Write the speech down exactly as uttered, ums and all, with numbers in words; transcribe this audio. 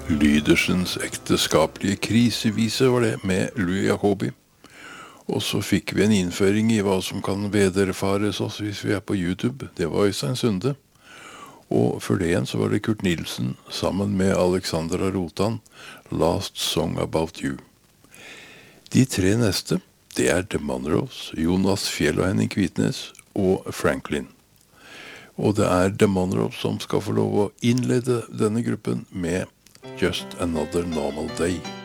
Lydersens ekteskapelige krisevise var det, med Louis Jacobi. Og så fikk vi en innføring i hva som kan vederfares oss hvis vi er på YouTube. Det var Øystein Sunde. Og før det igjen så var det Kurt Nilsen sammen med Alexandra Rotan, Last Song About You. De tre neste, det er The Monroes, Jonas Fjell og Henning Kvitnes og Franklin. Og det er The Monroes som skal få lov å innlede denne gruppen med Just Another Normal Day.